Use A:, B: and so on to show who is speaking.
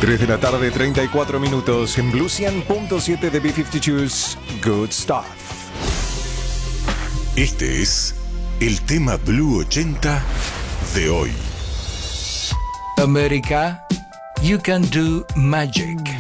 A: 3 de la tarde, 34 minutos en Blue 100.7 de B52's Good Stuff.
B: Este es el tema Blue 80 de hoy.
C: America, you can do magic.